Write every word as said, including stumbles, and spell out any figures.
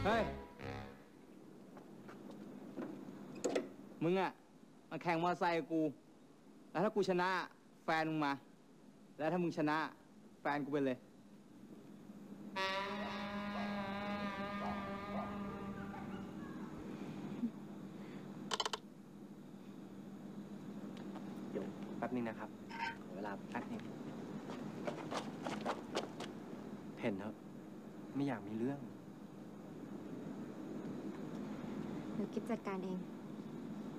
เฮ้ยมึงอะมาแข่งมอเตอร์ไซค์กับกู แล้วถ้ากูชนะแฟนมึงมา แล้วถ้ามึงชนะแฟนกูไปเลยเดี๋ยวแป๊บนึงนะครับขอเวลาแป๊บนึงเห็นครับไม่อยากมีเรื่องหนูคิดจัดการเอง